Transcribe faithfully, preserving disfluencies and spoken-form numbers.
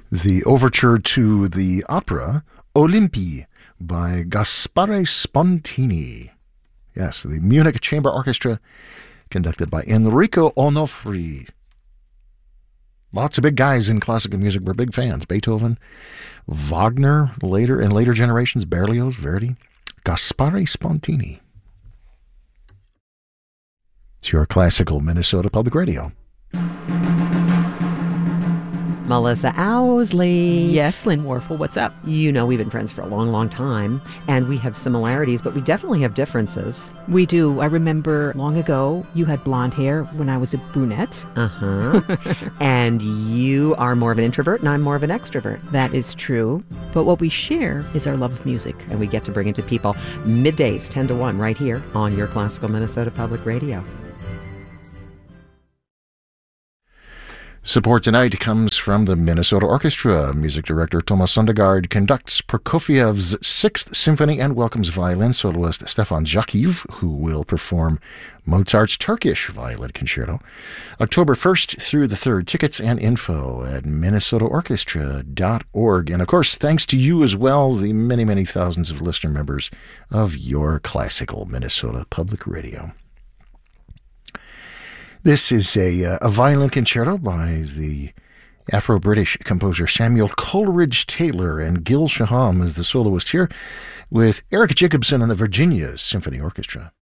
the overture to the opera Olympie by Gaspare Spontini. Yes, the Munich Chamber Orchestra, conducted by Enrico Onofri. Lots of big guys in classical music were big fans. Beethoven, Wagner, later in later generations, Berlioz, Verdi, Gaspare Spontini. It's your classical Minnesota Public Radio. Melissa Owsley. Yes, Lynn Warfel, what's up? You know we've been friends for a long, long time, and we have similarities, but we definitely have differences. We do. I remember long ago, you had blonde hair when I was a brunette. Uh-huh. And you are more of an introvert, and I'm more of an extrovert. That is true. But what we share is our love of music. And we get to bring it to people middays, ten to one, right here on your classical Minnesota Public Radio. Support tonight comes from the Minnesota Orchestra. Music director Thomas Sondergaard conducts Prokofiev's Sixth Symphony and welcomes violin soloist Stefan Jakiv, who will perform Mozart's Turkish Violin Concerto. October first through the third. Tickets and info at minnesota orchestra dot org. And of course, thanks to you as well, the many, many thousands of listener members of your classical Minnesota Public Radio. This is a, uh, a violin concerto by the Afro-British composer Samuel Coleridge Taylor, and Gil Shaham is the soloist here, with Eric Jacobson and the Virginia Symphony Orchestra.